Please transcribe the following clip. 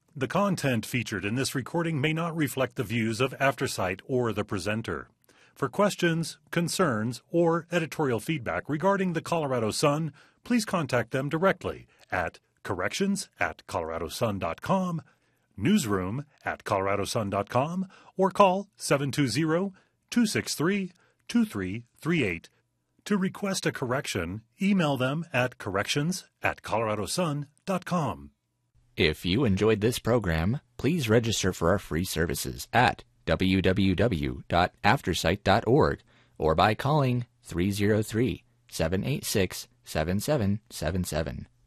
The content featured in this recording may not reflect the views of AfterSight or the presenter. For questions, concerns, or editorial feedback regarding the Colorado Sun, please contact them directly at corrections@coloradosun.com, newsroom@coloradosun.com, or call 720-263-2338. To request a correction, email them at corrections@coloradosun.com. If you enjoyed this program, please register for our free services at www.aftersight.org or by calling 303-786-7777.